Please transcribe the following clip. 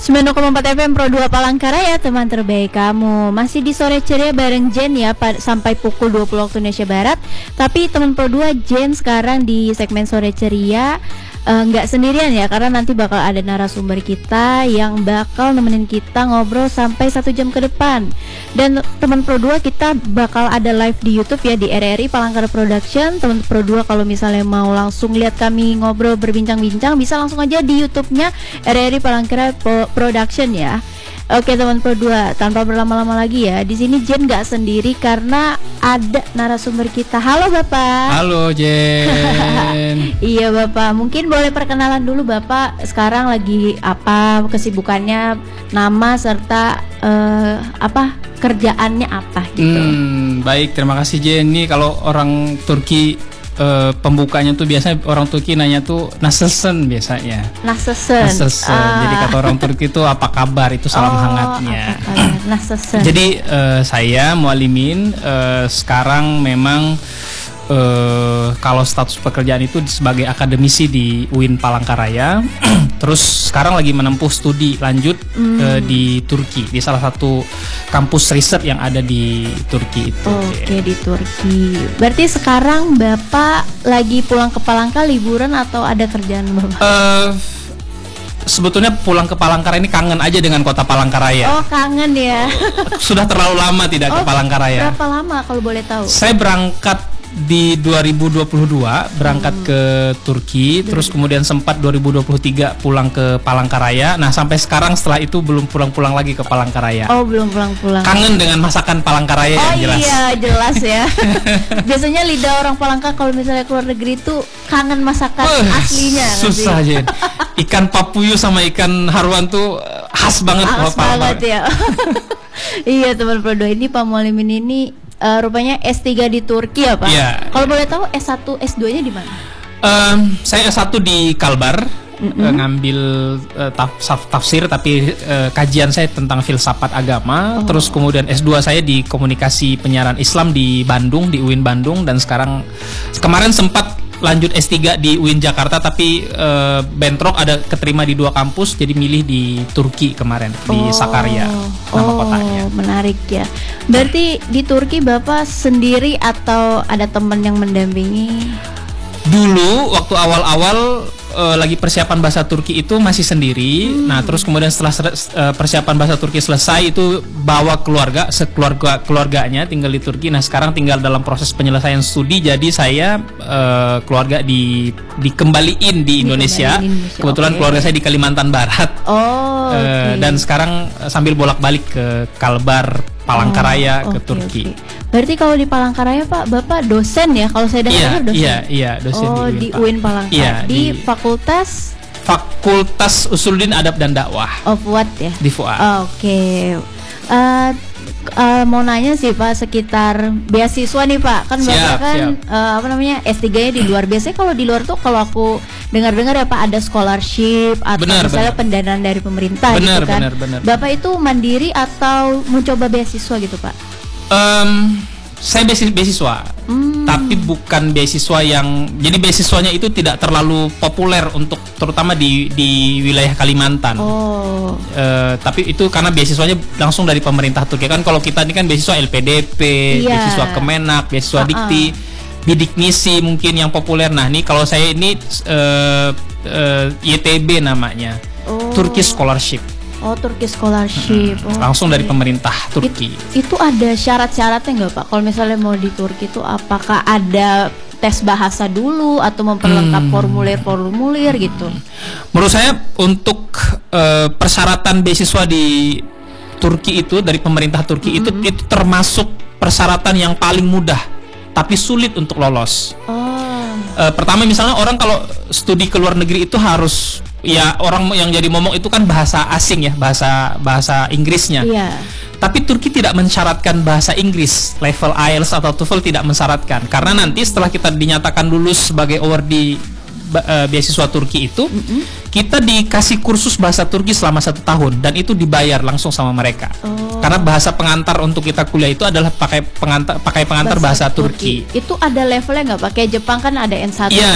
90,4 FM Pro 2 Palangkaraya, teman terbaik kamu. Masih di sore ceria bareng Jen ya, sampai pukul 20 waktu Indonesia Barat. Tapi teman Pro 2, Jen sekarang di segmen sore ceria nggak sendirian ya, karena nanti bakal ada narasumber kita yang bakal nemenin kita ngobrol sampai 1 jam ke depan. Dan teman Pro 2 kita bakal ada live di YouTube ya, di RRI Palangkaraya Production. Teman Pro 2 kalau misalnya mau langsung lihat kami ngobrol berbincang-bincang, bisa langsung aja di YouTube-nya RRI Palangkaraya Production ya. Oke teman Pro 2, tanpa berlama-lama lagi ya, di sini Jen nggak sendiri karena ada narasumber kita. Halo Bapak. Halo Jen. Iya Bapak, mungkin boleh perkenalan dulu Bapak, sekarang lagi apa kesibukannya, nama serta kerjaannya apa gitu. Baik, terima kasih Jen. Nih kalau orang Turki pembukanya tuh biasanya orang Turki nanya tuh nasılsın biasanya. Nasılsın. Jadi kata orang Turki itu apa kabar, itu salam hangatnya. Nasılsın. Jadi saya Mualimin sekarang memang kalau status pekerjaan itu sebagai akademisi di UIN Palangkaraya. Terus sekarang lagi menempuh studi lanjut di Turki, di salah satu kampus riset yang ada di Turki itu. Oke, di Turki. Berarti sekarang Bapak lagi pulang ke Palangka liburan atau ada kerjaan Bapak? Sebetulnya pulang ke Palangkaraya ini kangen aja dengan kota Palangkaraya. Oh, kangen ya. Sudah terlalu lama tidak ke Palangkaraya. Berapa lama kalau boleh tahu? Saya berangkat di 2022 berangkat ke Turki, terus kemudian sempat 2023 pulang ke Palangkaraya. Nah sampai sekarang setelah itu belum pulang-pulang lagi ke Palangkaraya. Oh, belum pulang-pulang. Kangen dengan masakan Palangkaraya yang jelas. Oh iya, jelas ya. Biasanya lidah orang Palangka kalau misalnya keluar negeri itu kangen masakan aslinya. Susah aja. Ikan papuyu sama ikan haruan tuh khas banget. Khas banget ya. Iya teman Pro 2, ini Pak Mualimin ini rupanya S3 di Turki ya Pak? Iya. Kalau boleh tahu S1, S2-nya di mana? Saya S1 di Kalbar, ngambil tafsir, tapi kajian saya tentang filsafat agama. Terus kemudian S2 saya di komunikasi penyiaran Islam di Bandung, di UIN Bandung. Dan sekarang kemarin sempat lanjut S3 di UIN Jakarta, tapi bentrok ada keterima di 2 kampus, jadi milih di Turki kemarin, di Sakarya nama kotanya. Menarik ya. Berarti di Turki Bapak sendiri atau ada teman yang mendampingi? Dulu waktu awal-awal lagi persiapan bahasa Turki itu masih sendiri. Nah terus kemudian setelah persiapan bahasa Turki selesai itu bawa keluarganya tinggal di Turki. Nah sekarang tinggal dalam proses penyelesaian studi. Jadi saya keluarga dikembaliin di Indonesia. Kebetulan keluarga saya di Kalimantan Barat. Dan sekarang sambil bolak-balik ke Kalbar, Palangkaraya, ke Turki. Berarti kalau di Palangkaraya Pak, Bapak dosen ya? Kalau saya dengar dosen. Iya, dosen di UIN Palangkaraya. Di Fakultas Usuluddin Adab dan Dakwah. Fuad ya? Di Fuad. Oke. Mau nanya sih Pak sekitar beasiswa nih Pak. Kan Bapak kan S3-nya di luar. Biasanya kalau di luar tuh kalau aku dengar-dengar ya Pak ada scholarship atau misalnya pendanaan dari pemerintah gitu kan. Bener. Bapak itu mandiri atau mencoba beasiswa gitu Pak? Saya beasiswa, tapi bukan beasiswa yang, jadi beasiswanya itu tidak terlalu populer untuk terutama di wilayah Kalimantan. Tapi itu karena beasiswanya langsung dari pemerintah Turki kan. Kalau kita ini kan beasiswa LPDP, beasiswa Kemenak, beasiswa Dikti, Bidik Misi mungkin yang populer. Nah ini kalau saya ini YTB namanya, Turkish Scholarship. Turkish Scholarship. Langsung dari pemerintah Turki. Itu ada syarat-syaratnya nggak Pak? Kalau misalnya mau di Turki itu apakah ada tes bahasa dulu atau memperlengkap formulir-formulir gitu? Menurut saya untuk persyaratan beasiswa di Turki itu dari pemerintah Turki itu termasuk persyaratan yang paling mudah tapi sulit untuk lolos. Pertama misalnya orang kalau studi ke luar negeri itu harus, ya orang yang jadi momok itu kan bahasa asing ya, bahasa Inggrisnya. Tapi Turki tidak mensyaratkan bahasa Inggris, level IELTS atau TOEFL tidak mensyaratkan. Karena nanti setelah kita dinyatakan lulus sebagai awardee beasiswa Turki itu, kita dikasih kursus bahasa Turki selama 1 tahun dan itu dibayar langsung sama mereka. Karena bahasa pengantar untuk kita kuliah itu adalah pakai pengantar bahasa Turki. Itu ada levelnya nggak? Pakai Jepang kan ada N1. Iya,